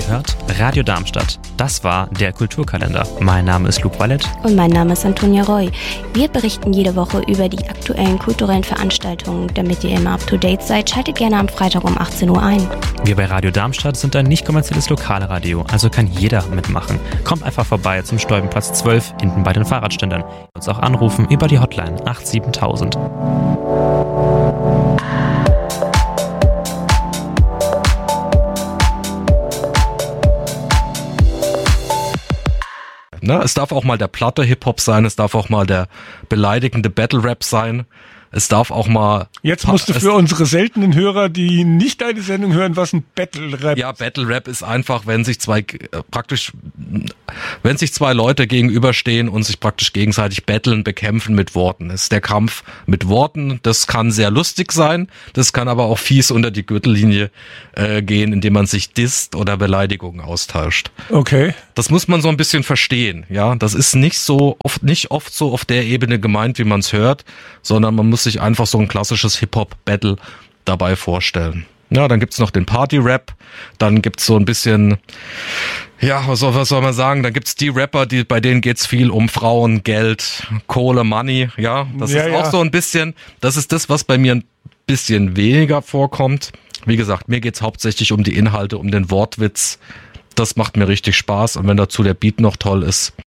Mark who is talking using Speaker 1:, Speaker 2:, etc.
Speaker 1: hört Radio Darmstadt. Das war der Kulturkalender. Mein Name ist Luc Wallet.
Speaker 2: Und mein Name ist Antonia Roy. Wir berichten jede Woche über die aktuellen kulturellen Veranstaltungen. Damit ihr immer up-to-date seid, schaltet gerne am Freitag um 18 Uhr ein.
Speaker 1: Wir bei Radio Darmstadt sind ein nicht kommerzielles Lokalradio, also kann jeder mitmachen. Kommt einfach vorbei zum Stolbenplatz 12, hinten bei den Fahrradständern. Uns auch anrufen über die Hotline 87000.
Speaker 3: Es darf auch mal der platte Hip-Hop sein, es darf auch mal der beleidigende Battle-Rap sein, es darf auch mal...
Speaker 4: Jetzt musst du für unsere seltenen Hörer, die nicht deine Sendung hören, was ein Battle-Rap ist.
Speaker 3: Ja, Battle-Rap ist einfach, wenn sich zwei Leute gegenüberstehen und sich praktisch gegenseitig battlen, bekämpfen mit Worten. Das ist der Kampf mit Worten, das kann sehr lustig sein, das kann aber auch fies unter die Gürtellinie gehen, indem man sich disst oder Beleidigungen austauscht.
Speaker 4: Okay.
Speaker 3: Das muss man so ein bisschen verstehen, ja. Das ist nicht oft so auf der Ebene gemeint, wie man es hört, sondern man muss sich einfach so ein klassisches Hip-Hop-Battle dabei vorstellen. Ja, dann gibt's noch den Party-Rap, dann gibt's so ein bisschen, ja, was soll man sagen, dann gibt's die Rapper, bei denen geht's viel um Frauen, Geld, Kohle, Money, ja. Das ist auch so ein bisschen, das ist das, was bei mir ein bisschen weniger vorkommt. Wie gesagt, mir geht's hauptsächlich um die Inhalte, um den Wortwitz. Das macht mir richtig Spaß und wenn dazu der Beat noch toll ist,